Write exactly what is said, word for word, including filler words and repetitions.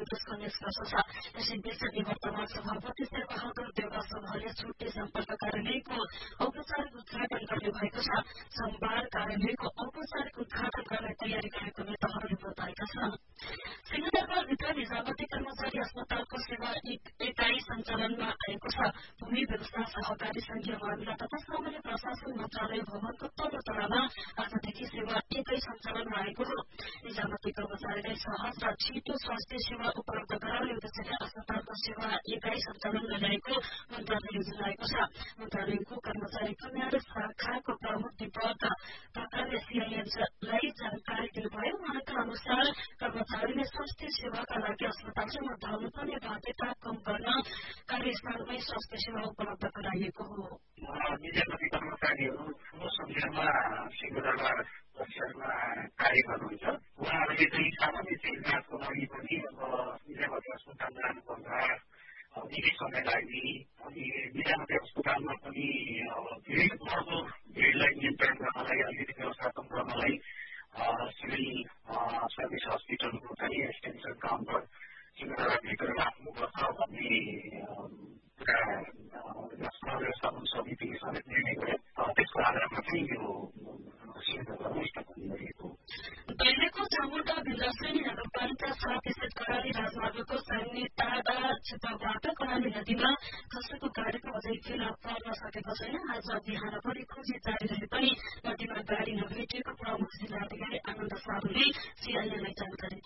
त्यसको निष्कर्ष छ। यसैबीच निवर्तमान सभापति शेरबहादुर देउवा समूहले छुट्टी सम्पर्क कार्यालयको औपचारिक उद्घाटन गर्ने भएको छ। सोमबार कार्यालयको औपचारिक उद्घाटन गर्ने तयारी गरेको नेताहरूले बताएका छन्। सिंहदरबारभित्र निजामती कर्मचारी अस्पतालको सेवा एकाई सञ्चालनमा आएको छ। भूमि व्यवस्था सहकारी संघीय मामिला तथा सामान्य प्रशासन मन्त्रालय भवनको तल्लो तलामा आजदेखि सेवा एकाई सञ्चालनमा आएको हो। निजामती कर्मचारीलाई सहज र छिटो स्वास्थ्य सेवा उपलब्ध गराउने उद्देश्यले अस्पतालको सेवा एकाई सञ्चालनमा ल्याएको मन्त्रालयले जनाएको छ। मन्त्रालयको कर्मचारी कल्याण शाखाको प्रमुख दिपक ढकालले सीआईएनलाई जानकारी दिनुभयो। उहाँका अनुसार कर्मचारीले स्वास्थ्य सेवाका लागि अस्पतालसम्म धाउनुपर्ने बाध्यता कम गर्न कार्यस्थलमै स्वास्थ्य सेवा उपलब्ध गराइएको हो। निजामती कर्मचारीहरू ठूलो संख्यामा सिंहदरबार परिसरमा कार्य गर्नुहुन्छ। उहाँहरूले चाहिँ सामान्य चाहिँ जाँचको लागि पनि अब निजामती अस्पताल जानुपर्दा निकै समय लाग्ने अनि निजामती अस्पतालमा पनि धेरै बढ्दो भिडलाई नियन्त्रण गर्नलाई अलिकति व्यवस्थापन गर्नलाई सिभिल सर्भिस हस्पिटलको चाहिँ एक्सटेन्सन काउन्टर सिंहदरबारभित्र राख्नुपर्छ भन्ने कुरा व्यवस्थापन समितिले समेत निर्णय गरे। त्यसको आधारमा चाहिँ यो सिंहदरबारमा स्थापना गरिएको। दैलेखको चामुण्डा भिन्द्रश्रेणी नगरपालिका सात स्थित कर्णाली राजमार्गको सैन्य टाढा क्षेत्रबाट कर्णाली नदीमा खसेको गाडीको अझै फेला पर्न सकेको छैन। आज बिहान पनि खोजी जारी रहे पनि नदीमा गाडी नभेटिएको प्रमुख जिल्लाधिकारी आनन्द साधुले सीआईएनलाई जानकारी